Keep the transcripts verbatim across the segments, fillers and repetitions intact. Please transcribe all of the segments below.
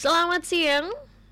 Selamat siang,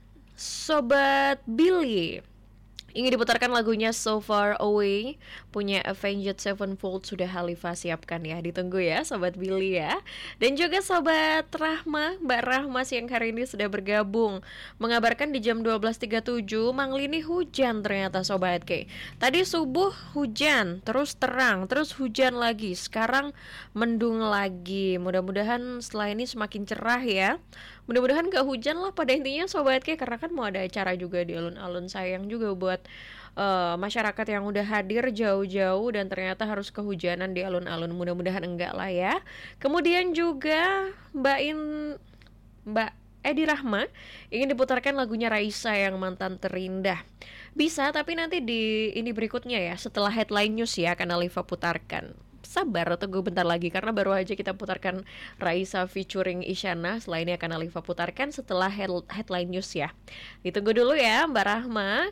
Sobat Billy. Ingin diputarkan lagunya So Far Away punya Avenged Sevenfold. Sudah Halifa siapkan ya, ditunggu ya Sobat Billy ya. Dan juga Sobat Rahma, Mbak Rahma siang hari ini sudah bergabung, mengabarkan di jam dua belas tiga puluh tujuh Manglini hujan ternyata Sobat K. Tadi subuh hujan, terus terang, terus hujan lagi, sekarang mendung lagi. Mudah-mudahan setelah ini semakin cerah ya. Mudah-mudahan gak hujan lah pada intinya Sobat K, karena kan mau ada acara juga di alun-alun. Sayang juga buat uh, masyarakat yang udah hadir jauh-jauh dan ternyata harus kehujanan di alun-alun. Mudah-mudahan enggak lah ya. Kemudian juga Mbak In Mbak Edi Rahma ingin diputarkan lagunya Raisa yang mantan terindah. Bisa, tapi nanti di ini berikutnya ya, setelah headline news ya akan Alifa putarkan. Sabar, tunggu bentar lagi karena baru aja kita putarkan Raisa featuring Isyana. Setelah ini akan Alifa putarkan setelah head, headline news ya. Ditunggu dulu ya Mbak Rahma.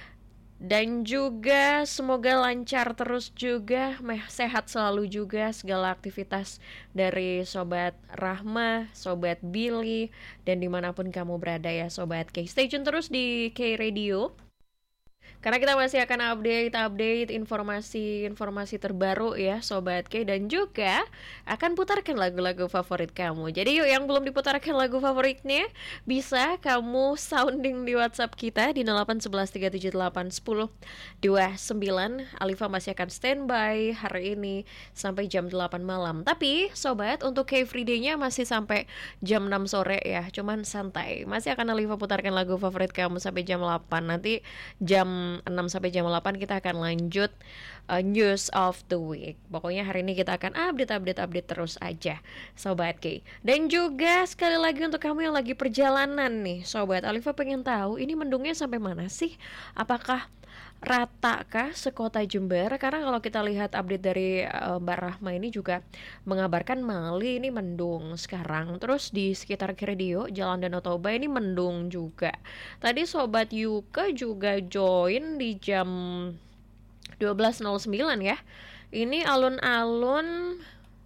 Dan juga semoga lancar terus juga, meh, sehat selalu juga segala aktivitas dari Sobat Rahma, Sobat Billy, dan dimanapun kamu berada ya Sobat K. Stay tune terus di K Radio, karena kita masih akan update-update informasi-informasi terbaru ya Sobat K. Dan juga akan putarkan lagu-lagu favorit kamu. Jadi yuk yang belum diputarkan lagu favoritnya, bisa kamu sounding di WhatsApp kita di nol delapan satu satu tiga tujuh delapan satu nol dua sembilan. Alifa masih akan standby hari ini sampai jam delapan malam. Tapi Sobat, untuk K Free Day-nya masih sampai jam enam sore ya. Cuman santai, masih akan Alifa putarkan lagu favorit kamu sampai jam delapan. Nanti jam enam sampai jam delapan kita akan lanjut uh, News of the Week. Pokoknya hari ini kita akan update-update-update terus aja Sobat K. Dan juga sekali lagi untuk kamu yang lagi perjalanan nih Sobat, Alifa pengen tahu ini mendungnya sampai mana sih? Apakah rata kah sekota Jember? Karena kalau kita lihat update dari uh, Mbak Rahma ini juga mengabarkan Mali ini mendung sekarang. Terus di sekitar Kredio, Jalan Danau Toba ini mendung juga. Tadi Sobat Yuka juga join di jam dua belas nol sembilan ya. Ini alun-alun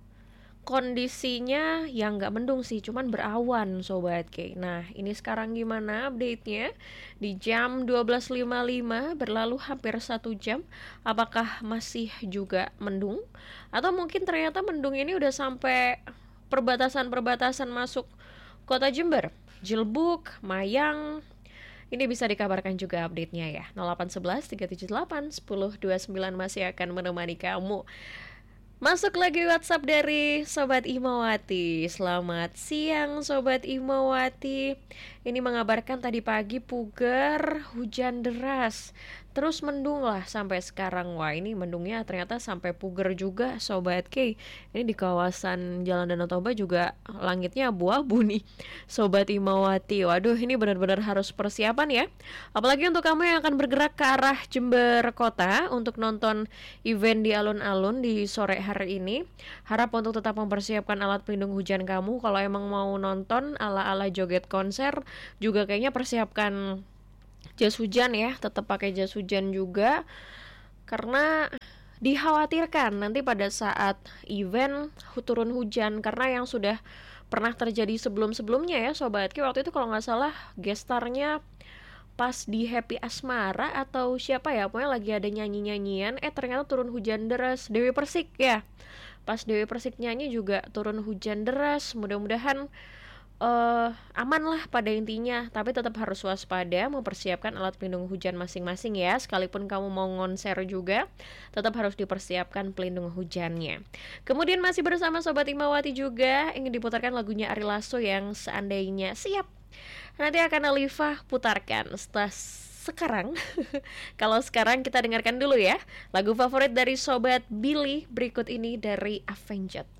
kondisinya yang nggak mendung sih, cuman berawan Sobat K. Nah ini sekarang gimana update-nya? Di jam dua belas lima puluh lima, berlalu hampir satu jam. Apakah masih juga mendung? Atau mungkin ternyata mendung ini udah sampai perbatasan-perbatasan masuk kota Jember, Jilbuk, Mayang. Ini bisa dikabarkan juga update-nya ya. nol delapan satu satu tiga tujuh delapan satu nol dua sembilan masih akan menemani kamu. Masuk lagi WhatsApp dari Sobat Imawati. Selamat siang Sobat Imawati. Ini mengabarkan tadi pagi pugar, hujan deras, terus mendung lah sampai sekarang. Wah ini mendungnya ternyata sampai pugar juga Sobat K. Ini di kawasan Jalan Danau Toba juga langitnya abu-abu nih Sobat Imawati. Waduh ini benar-benar harus persiapan ya. Apalagi untuk kamu yang akan bergerak ke arah Jember Kota untuk nonton event di alun-alun di sore hari ini. Harap untuk tetap mempersiapkan alat pelindung hujan kamu. Kalau emang mau nonton ala-ala joget konser, juga kayaknya persiapkan jas hujan ya. Tetap pakai jas hujan juga, karena dikhawatirkan nanti pada saat event turun hujan. Karena yang sudah pernah terjadi sebelum-sebelumnya ya Sobat Ki, waktu itu kalau nggak salah gestarnya pas di Happy Asmara atau siapa ya, pokoknya lagi ada nyanyi-nyanyian, eh ternyata turun hujan deras. Dewi Persik ya, pas Dewi Persik nyanyi juga turun hujan deras. Mudah-mudahan uh, aman lah pada intinya, tapi tetap harus waspada, mempersiapkan alat pelindung hujan masing-masing ya. Sekalipun kamu mau konser juga, tetap harus dipersiapkan pelindung hujannya. Kemudian masih bersama Sobat Imawati juga ingin diputarkan lagunya Ari Lasso yang Seandainya. Siap, nanti akan Alifa putarkan setelah sekarang. Kalau sekarang kita dengarkan dulu ya lagu favorit dari Sobat Billy berikut ini dari Avenged.